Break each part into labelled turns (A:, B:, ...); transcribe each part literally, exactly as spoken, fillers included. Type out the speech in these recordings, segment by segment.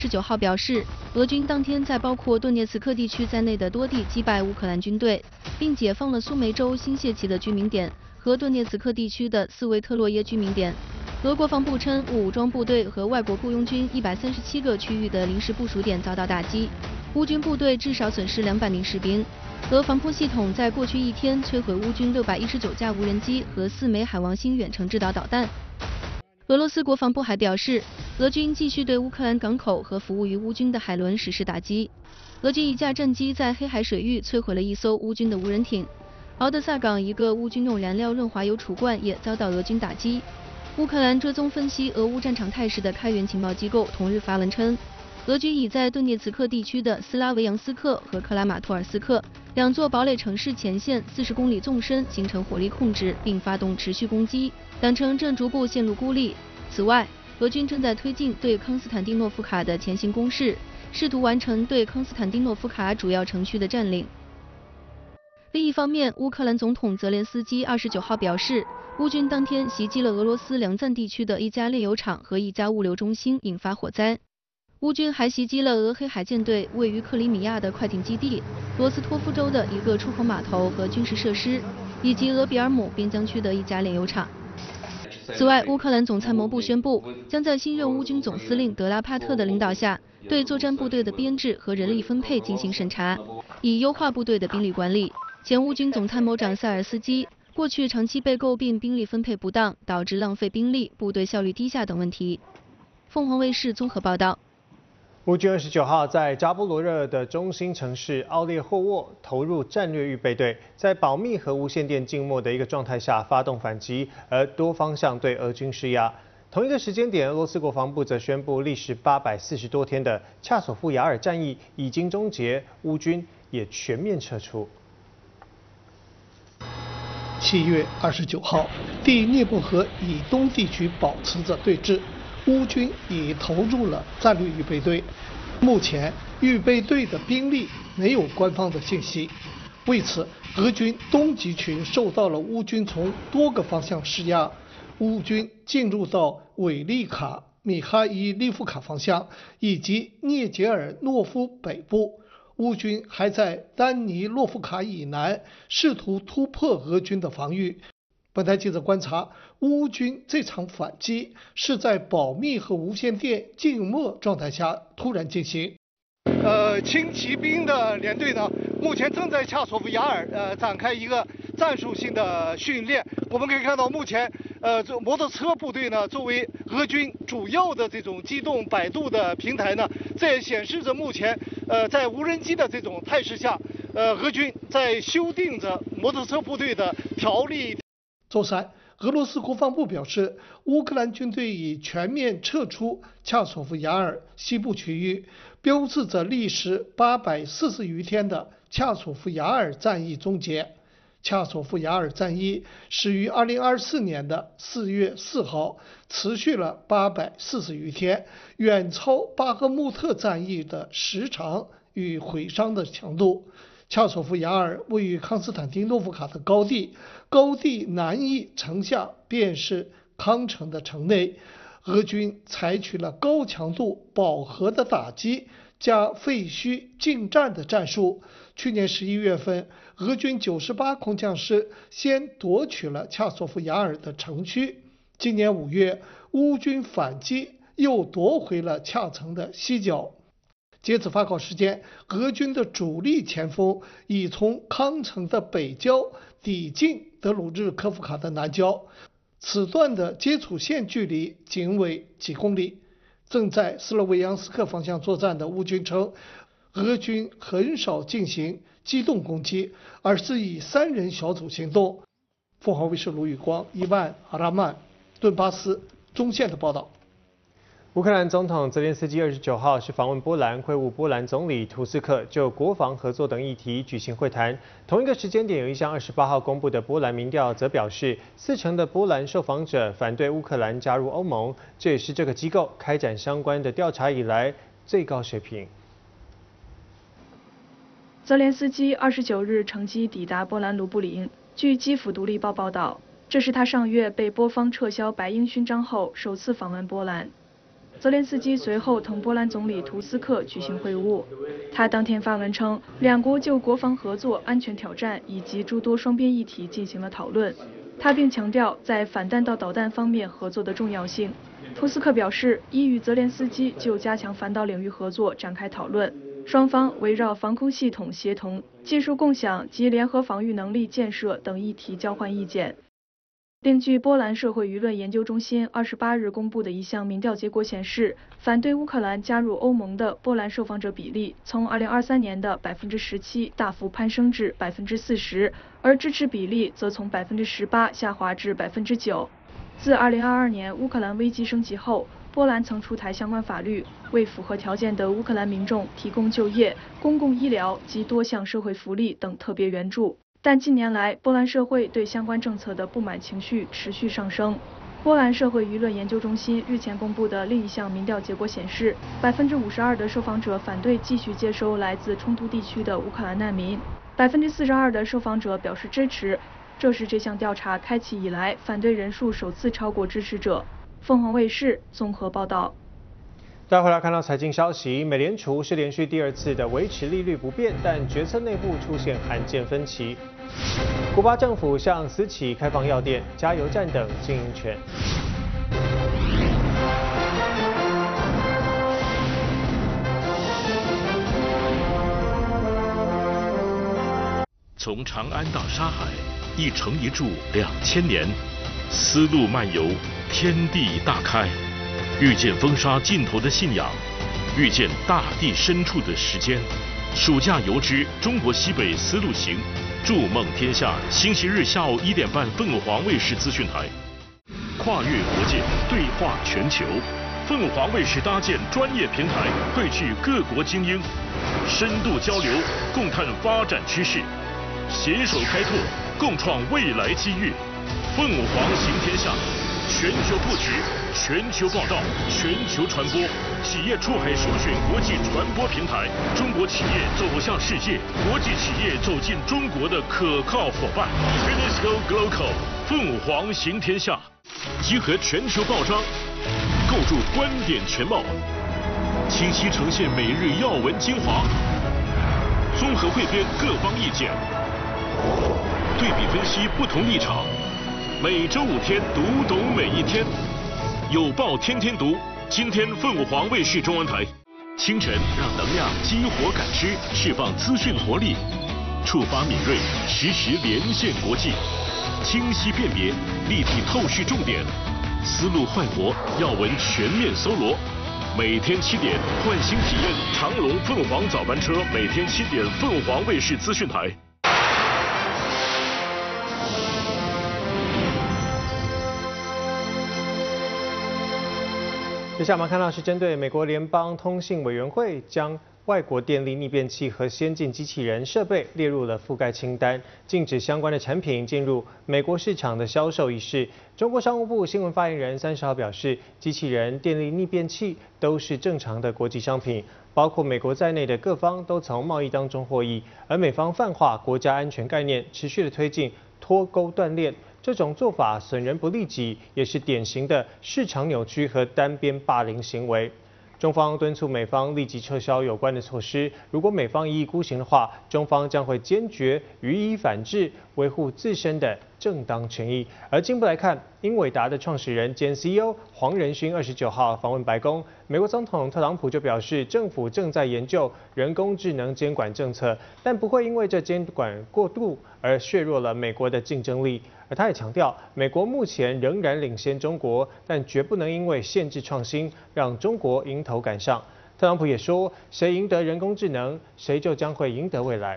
A: 十九号表示，俄军当天在包括顿涅茨克地区在内的多地击败乌克兰军队，并解放了苏梅州新谢奇的居民点和顿涅茨克地区的斯维特洛耶居民点。俄国防部称，武装部队和外国雇佣军一百三十七个区域的临时部署点遭到打击，乌军部队至少损失两百名士兵。俄防空系统在过去一天摧毁乌军六百一十九架无人机和四枚海王星远程制导导弹。俄罗斯国防部还表示，俄军继续对乌克兰港口和服务于乌军的海轮实施打击。俄军一架战机在黑海水域摧毁了一艘乌军的无人艇。敖德萨港一个乌军用燃料润滑油储罐也遭到俄军打击。乌克兰追踪分析俄乌战场态势的开源情报机构同日发文称，俄军已在顿涅茨克地区的斯拉维扬斯克和克拉马托尔斯克两座堡垒城市前线四十公里纵深形成火力控制，并发动持续攻击，但称正逐步陷入孤立。此外，俄军正在推进对康斯坦丁诺夫卡的前行攻势，试图完成对康斯坦丁诺夫卡主要城区的占领。另一方面，乌克兰总统泽连斯基二十九号表示，乌军当天袭击了俄罗斯梁赞地区的一家炼油厂和一家物流中心，引发火灾。乌军还袭击了俄黑海舰队位于克里米亚的快艇基地、罗斯托夫州的一个出口码头和军事设施，以及俄比尔姆边疆区的一家炼油厂。此外，乌克兰总参谋部宣布，将在新任乌军总司令德拉帕特的领导下，对作战部队的编制和人力分配进行审查，以优化部队的兵力管理。前乌军总参谋长塞尔斯基过去长期被诟病兵力分配不当，导致浪费兵力、部队效率低下等问题。凤凰卫视综合报道。
B: 乌军二十九号在扎波罗热的中心城市奥列霍沃投入战略预备队，在保密和无线电静默的一个状态下发动反击，而多方向对俄军施压。同一个时间点，俄罗斯国防部则宣布，历时八百四十多天的恰索夫雅尔战役已经终结，乌军也全面撤出。
C: 七月二十九号，第聂伯河以东地区保持着对峙。乌军已投入了战略预备队，目前预备队的兵力没有官方的信息。为此，俄军东集群受到了乌军从多个方向施压，乌军进入到韦利卡、米哈伊利夫卡方向以及涅杰尔诺夫北部。乌军还在丹尼洛夫卡以南试图突破俄军的防御。本台记者观察，乌军这场反击是在保密和无线电静默状态下突然进行。呃，轻骑兵的连队呢，目前正在恰索夫雅尔呃展开一个战术性的训练。我们可以看到，目前呃这摩托车部队呢，作为俄军主要的这种机动摆渡的平台呢，这也显示着目前呃在无人机的这种态势下，呃俄军在修订着摩托车部队的条例。周三，俄罗斯国防部表示，乌克兰军队已全面撤出恰索夫雅尔西部区域，标志着历时八百四十余天的恰索夫雅尔战役终结。恰索夫雅尔战役始于二零二四年的四月四号，持续了八百四十余天，远超巴赫穆特战役的时长与毁伤的强度。恰索夫雅尔位于康斯坦丁诺夫卡的高地，高地南翼城下便是康城的城内。俄军采取了高强度饱和的打击加废墟进战的战术。去年十一月份，俄军九十八空降师先夺取了恰索夫雅尔的城区。今年五月，乌军反击又夺回了恰城的西角。截止发稿时间，俄军的主力前锋已从康城的北郊抵近德鲁日科夫卡的南郊，此段的接触线距离仅为几公里。正在斯洛维扬斯克方向作战的乌军称，俄军很少进行机动攻击，而是以三人小组行动。凤凰卫视卢宇光、伊万阿拉曼、顿巴斯中线的报道。
B: 乌克兰总统泽连斯基二十九号是访问波兰，会晤波兰总理图斯克，就国防合作等议题举行会谈。同一个时间点，有一项二十八号公布的波兰民调则表示，四成的波兰受访者反对乌克兰加入欧盟，这也是这个机构开展相关的调查以来最高水平。
D: 泽连斯基二十九日乘机抵达波兰卢布林。据基辅独立报报道，这是他上月被波方撤销白鹰勋章后首次访问波兰。 泽连斯基随后同波兰总理图斯克举行会晤。他当天发文称，两国就国防合作、安全挑战以及诸多双边议题进行了讨论。他并强调在反弹道导弹方面合作的重要性。图斯克表示，已与泽连斯基就加强反导领域合作展开讨论，双方围绕防空系统协同、技术共享及联合防御能力建设等议题交换意见。另据波兰社会舆论研究中心二十八日公布的一项民调结果显示，反对乌克兰加入欧盟的波兰受访者比例从二零二三年的百分之十七大幅攀升至百分之四十，而支持比例则从百分之十八下滑至百分之九。自二零二二年乌克兰危机升级后，波兰曾出台相关法律，为符合条件的乌克兰民众提供就业、公共医疗及多项社会福利等特别援助。但近年来，波兰社会对相关政策的不满情绪持续上升。波兰社会舆论研究中心日前公布的另一项民调结果显示，百分之五十二的受访者反对继续接收来自冲突地区的乌克兰难民，百分之四十二的受访者表示支持。这是这项调查开启以来反对人数首次超过支持者。凤凰卫视综合报道。
B: 再回来看到财经消息，美联储是连续第二次的维持利率不变，但决策内部出现罕见分歧。古巴政府向私企开放药店、加油站等经营权。
E: 从长安到沙海，一城一柱两千年，丝路漫游，天地大开。遇见风沙尽头的信仰，遇见大地深处的时间。暑假游之中国西北丝路行，筑梦天下。星期日下午一点半，凤凰卫视资讯台。跨越国界，对话全球。凤凰卫视搭建专业平台，汇聚各国精英，深度交流，共探发展趋势，携手开拓，共创未来机遇。凤凰行天下。全球布局，全球报道，全球传播，企业出海首选国际传播平台，中国企业走向世界，国际企业走进中国的可靠伙伴。Finisco Global， 凤凰行天下，集合全球报章，构筑观点全貌，清晰呈现每日要闻精华，综合汇编各方意见，对比分析不同立场。每周五天，读懂每一天，有报天天读。今天凤凰卫视中文台，清晨让能量激活感知，释放资讯活力，触发敏锐，实时连线国际，清晰辨别，立体透视重点，思路焕活，要闻全面搜罗。每天七点，换新体验长龙凤凰早班车，每天七点，凤凰卫视资讯台。
B: 接下来我们看到是针对美国联邦通信委员会将外国电力逆变器和先进机器人设备列入了覆盖清单，禁止相关的产品进入美国市场的销售一事。中国商务部新闻发言人三十号表示，机器人、电力逆变器都是正常的国际商品，包括美国在内的各方都从贸易当中获益，而美方泛化国家安全概念，持续的推进脱钩断链。这种做法损人不利己，也是典型的市场扭曲和单边霸凌行为。中方敦促美方立即撤销有关的措施，如果美方一意孤行的话，中方将会坚决予以反制，维护自身的正当权益。而进一步来看，英伟达的创始人兼 C E O 黄仁勋二十九号访问白宫，美国总统特朗普就表示，政府正在研究人工智能监管政策，但不会因为这监管过度而削弱了美国的竞争力。而他也强调，美国目前仍然领先中国，但绝不能因为限制创新，让中国迎头赶上。特朗普也说，谁赢得人工智能，谁就将会赢得未来。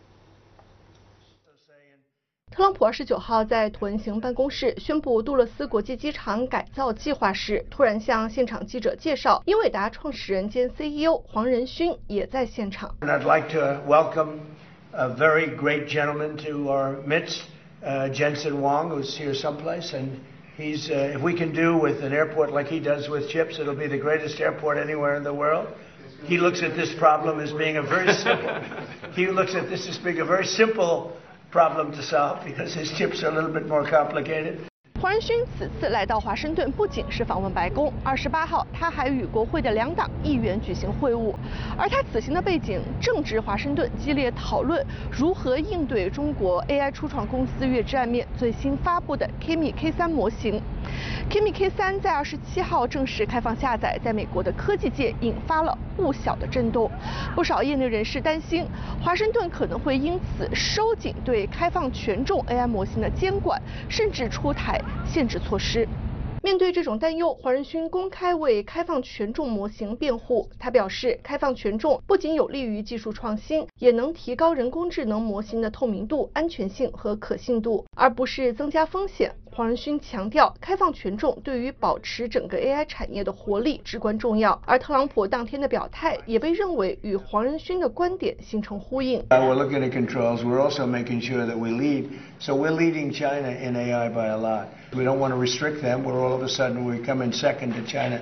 F: 特朗普二十九号在图文行办公室宣布杜勒斯国际机场改造计划时，突然向现场记者介绍，英伟达创始人兼 C E O 黄仁勋也在现场。
G: And I'd like to welcome a very great gentleman to our midst. Uh, Jensen Huang, who's here someplace, and he's, uh, if we can do with an airport like he does with chips, it'll be the greatest airport anywhere in the world. He looks at this problem as being a very simple, he looks at this as being a very simple problem to solve because his chips are a little bit more complicated.
F: 黄仁勋此次来到华盛顿，不仅是访问白宫，二十八号他还与国会的两党议员举行会晤。而他此行的背景正值华盛顿激烈讨论如何应对中国 A I 初创公司月之暗面最新发布的 Kimi K 三模型。Kimi K 三在二十七号正式开放下载，在美国的科技界引发了不小的震动。不少业内人士担心，华盛顿可能会因此收紧对开放权重 A I 模型的监管，甚至出台限制措施。面对这种担忧，黄仁勋公开为开放权重模型辩护。他表示，开放权重不仅有利于技术创新，也能提高人工智能模型的透明度、安全性和可信度，而不是增加风险。黄仁勋强调，开放权重对于保持整个 A I 产业的活力至关重要。而特朗普当天的表态也被认为与黄仁勋的观点形成呼应。
G: We're looking at controls. We're also making sure that we lead. So we're leading China in A I by a lot. We don't want to restrict them. We're all of a sudden we come in second to China.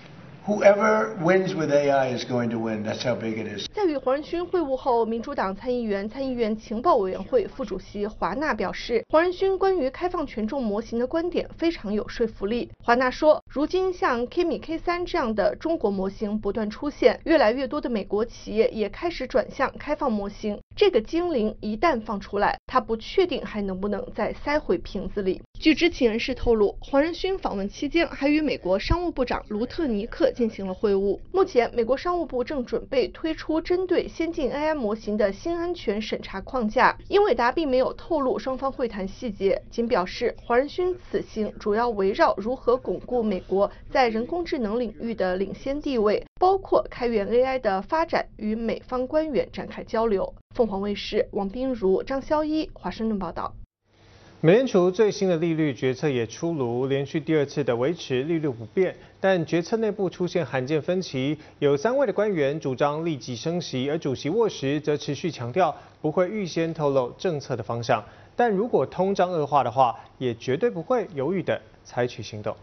G: Whoever wins with A I is going to win. That's how big it is.
F: 在与黄仁勋会晤后，民主党参议员、参议院情报委员会副主席华纳表示，黄仁勋关于开放权重模型的观点非常有说服力。华纳说，如今像 Kimi K 三这样的中国模型不断出现，越来越多的美国企业也开始转向开放模型。这个精灵一旦放出来，他不确定还能不能再塞回瓶子里。据知情人士透露，黄仁勋访问期间还与美国商务部长卢特尼克进行了会晤。目前，美国商务部正准备推出针对先进 A I 模型的新安全审查框架。英伟达并没有透露双方会谈细节，仅表示黄仁勋此行主要围绕如何巩固美国在人工智能领域的领先地位，包括开源 A I 的发展，与美方官员展开交流。凤凰卫视王彬如、张潇一华盛顿报道。
B: 美联储最新的利率决策也出炉，连续第二次的维持利率不变，但决策内部出现罕见分歧，有三位的官员主张立即升息，而主席沃什则持续强调不会预先透露政策的方向，但如果通胀恶化的话，也绝对不会犹豫地采取行动。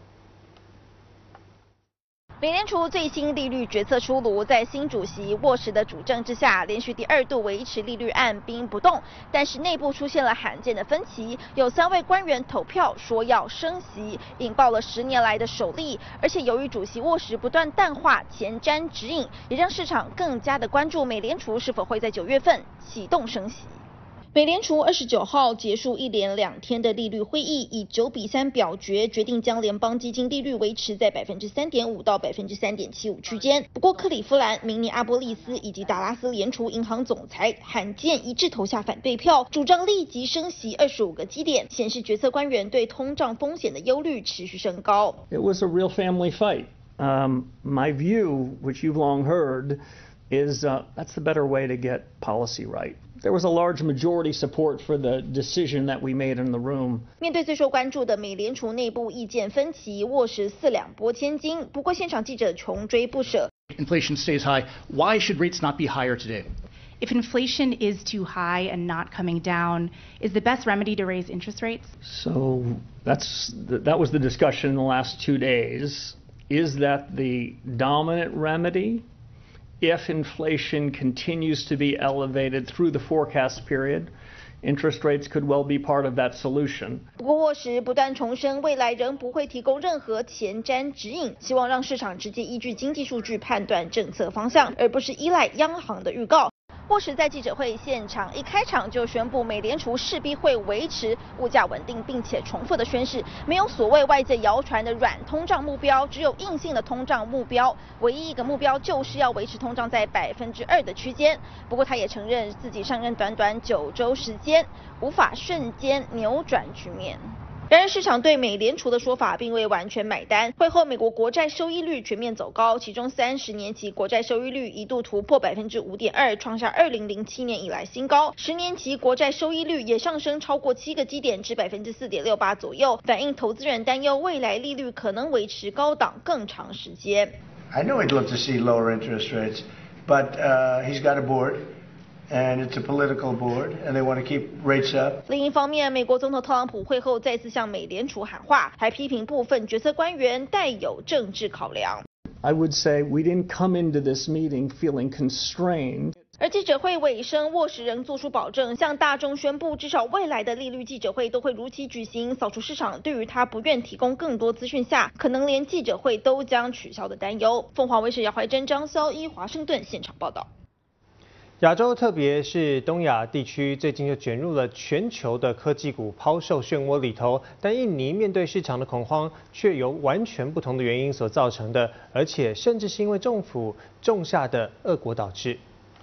H: 美联储最新利率决策出炉，在新主席沃什的主政之下，连续第二度维持利率按兵不动。但是内部出现了罕见的分歧，有三位官员投票说要升息，引爆了十年来的首例。而且由于主席沃什不断淡化前瞻指引，也让市场更加的关注美联储是否会在九月份启动升息。美联储二十九号结束一连两天的利率会议，以九比三表决决定将联邦基金利率维持在百分之三点五到百分之三点七五区间。不过，克利夫兰、明尼阿波利斯以及达拉斯联储银行总裁罕见一致投下反对票，主张立即升息二十五个基点，显示决策官员对通胀风险的忧虑持续升高。
I: It was a real family fight. Um, my view, which you've long heard, is uh, that's the better way to get policy right. There was a large majority support for the decision that we made in the room.
H: 面对最受关注的美联储内部意见分歧，沃什四两拨千斤。不过现场记者穷追不舍。
J: Inflation stays high. Why should rates not be higher today?
K: If inflation is too high and not coming down, is the best remedy to raise interest rates?
I: So that's that was the discussion in the last two days. Is that the dominant remedy? If inflation continues to be elevated through the forecast period, interest rates could well be part of that solution.
H: 不过沃什不断重申，未来仍不会提供任何前瞻指引，希望让市场直接依据经济数据判断政策方向，而不是依赖央行的预告。沃什在记者会现场一开场就宣布，美联储势必会维持物价稳定，并且重复的宣示，没有所谓外界谣传的软通胀目标，只有硬性的通胀目标。唯一一个目标就是要维持通胀在百分之二的区间。不过他也承认，自己上任短短九周时间，无法瞬间扭转局面。然而，市场对美联储的说法并未完全买单。会后，美国国债收益率全面走高，其中三十年期国债收益率一度突破百分之五点二，创下二零零七年以来新高。十年期国债收益率也上升超过七个基点至百分之四点六八左右，反映投资人担忧未来利率可能维持高档更长时间。
G: I know he'd love to see lower interest rates, but uh, he's got a board.And it's a political board, and they want to keep rates up.
H: 另一方面，美国总统特朗普会后再次向美联储喊话，还批评部分决策官员带有政治考量。
I: I would say we didn't come into this meeting feeling constrained
H: 而记者会尾声，沃什仍做出保证，向大众宣布，至少未来的利率记者会都会如期举行，扫除市场对于他不愿提供更多资讯下，可能连记者会都将取消的担忧。凤凰卫视姚怀珍、张潇一华盛顿现场报道。
B: 亚洲，特别是东亚地区，最近就卷入了全球的科技股抛售漩涡里头。但印尼面对市场的恐慌，却由完全不同的原因所造成的，而且甚至是因为政府种下的恶果导致。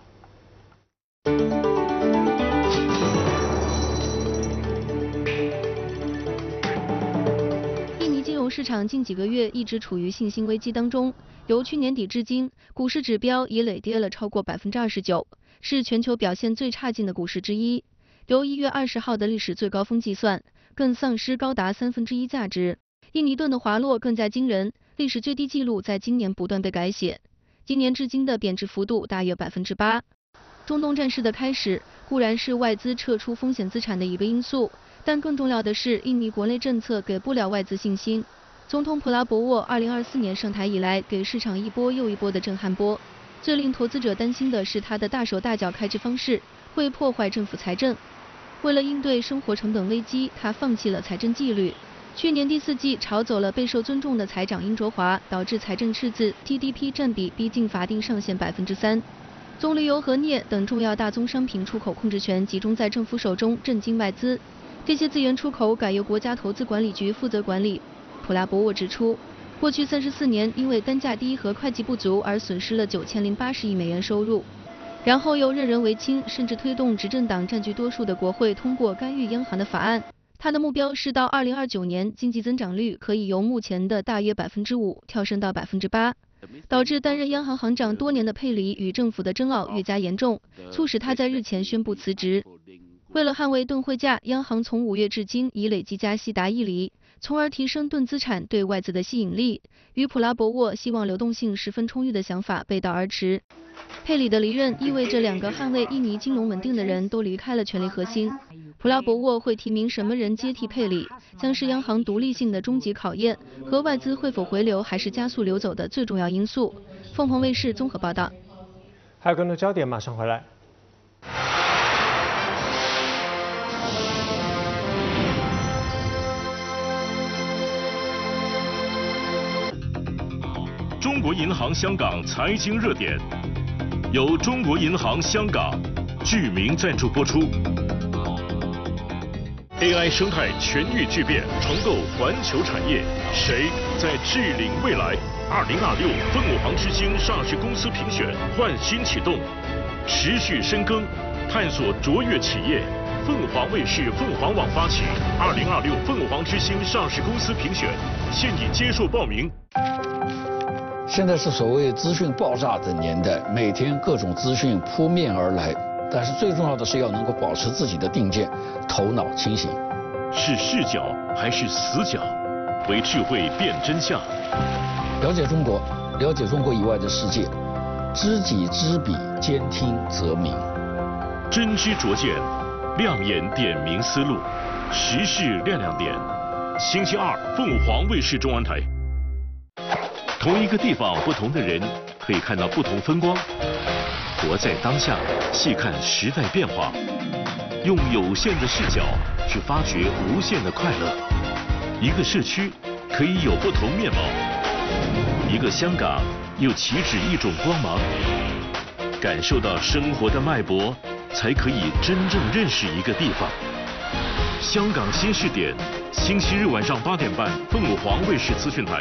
A: 印尼金融市场近几个月一直处于信心危机当中，由去年底至今，股市指标已累跌了超过百分之二十九，是全球表现最差劲的股市之一。由一月二十号的历史最高峰计算，更丧失高达三分之一价值。印尼盾的滑落更加惊人，历史最低纪录在今年不断被改写，今年至今的贬值幅度大约百分之八。中东战事的开始固然是外资撤出风险资产的一个因素，但更重要的是印尼国内政策给不了外资信心。总统普拉博沃二零二四年上台以来，给市场一波又一波的震撼波。最令投资者担心的是他的大手大脚开支方式会破坏政府财政。为了应对生活成本危机，他放弃了财政纪律。去年第四季炒走了备受尊重的财长殷卓华，导致财政赤字 G D P 占比逼近法定上限百分之三。棕榈油和镍等重要大宗商品出口控制权集中在政府手中，震惊外资。这些资源出口改由国家投资管理局负责管理。普拉博沃指出，过去三十四年因为单价低和会计不足而损失了九千零八十亿美元收入，然后又任人唯亲，甚至推动执政党占据多数的国会通过干预央行的法案。他的目标是到二零二九年，经济增长率可以由目前的大约百分之五跳升到百分之八。导致担任央行行长多年的佩里与政府的争拗越加严重，促使他在日前宣布辞职。为了捍卫盾汇价，央行从五月至今已累计加息达一厘，从而提升盾资产对外资的吸引力，与普拉博沃希望流动性十分充裕的想法背道而驰。佩里的离任意味着两个捍卫印尼金融稳定的人都离开了权力核心。普拉博沃会提名什么人接替佩里，将是央行独立性的终极考验，和外资会否回流还是加速流走的最重要因素。凤凰卫视综合报道。
B: 还有更多焦点，马上回来。
E: 中国银行香港财经热点，由中国银行香港巨名赞助播出。A I 生态全域巨变，重构环球产业，谁在治领未来？二零二六凤凰之星上市公司评选焕新启动，持续深耕，探索卓越企业。凤凰卫视、凤凰网发起二零二六凤凰之星上市公司评选，现已接受报名。
L: 现在是所谓资讯爆炸的年代，每天各种资讯扑面而来，但是最重要的是要能够保持自己的定见，头脑清醒。
E: 是视角还是死角？为智慧辨真相。
L: 了解中国，了解中国以外的世界，知己知彼，兼听则明。
E: 真知灼见，亮眼点明思路，时事亮亮点。星期二，凤凰卫视中文台。同一个地方，不同的人，可以看到不同风光。活在当下，细看时代变化，用有限的视角去发掘无限的快乐。一个社区可以有不同面貌，一个香港又岂止一种光芒？感受到生活的脉搏，才可以真正认识一个地方。香港新视点，星期日晚上八点半，凤凰卫视资讯台。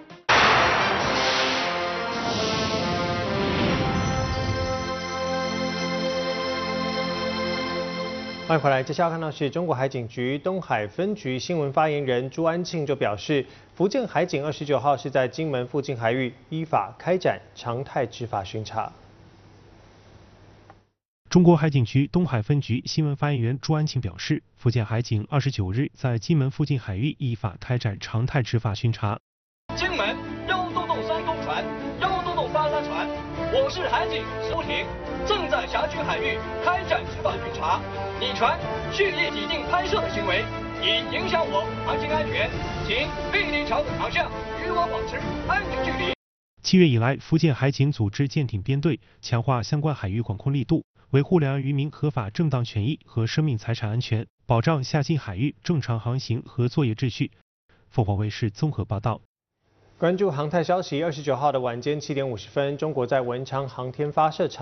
B: 欢迎回来，接下来看到是中国海警局东海分局新闻发言人朱安庆就表示，福建海警二十九号是在金门附近海域依法开展常态执法巡查。
M: 中国海警局东海分局新闻发言人朱安庆表示，福建海警二十九日在金门附近海域依法开展常态执法巡查。
N: 金门幺洞洞三公船、幺洞洞三三船，我市海警十五艇正在辖区海域开展执法巡查。你船蓄意抵近拍摄的行为，已影响我航行安全，请立即调整航向，与我保持安全距离。
M: 七月以来，福建海警组织舰艇编队，强化相关海域管控力度，维护两岸渔民合法正当权益和生命财产安全，保障下境海域正常航行和作业秩序。凤凰卫视综合报道。
B: 关注航太消息，二十九号的晚间七点五十分，中国在文昌航天发射场